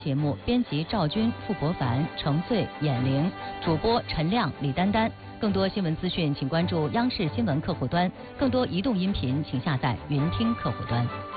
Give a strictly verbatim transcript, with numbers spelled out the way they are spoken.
节目编辑赵军、付博凡、程穗、闫玲，主播陈亮、李丹丹。更多新闻资讯，请关注央视新闻客户端；更多移动音频，请下载云听客户端。